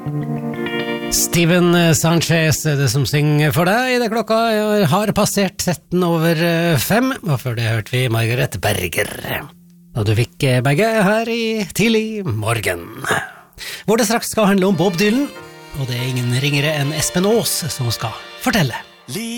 Steven Sanchez er det som synger for deg. Det klokka har passert 13:05, og før det hørte vi Margaret Berger. Og du fikk begge her i tidlig morgen. Hvor det straks skal handle om Bob Dylan, og det er ingen ringere enn Espen Aas som skal fortelle.